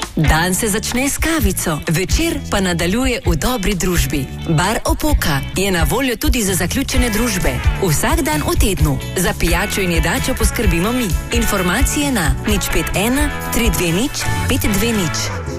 Dan se začne s kavico, večer pa nadaljuje v dobri družbi. Bar Opoka je na voljo tudi za zaključene družbe. Vsak dan v tednu. Za pijačo in jedačo poskrbimo mi. Informacije na 051 320 520.